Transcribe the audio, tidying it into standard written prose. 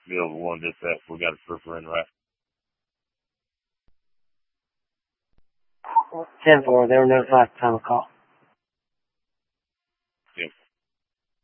Bill 1 dispatch. We got a trooper in right. 10-4, they were notified at the time of call.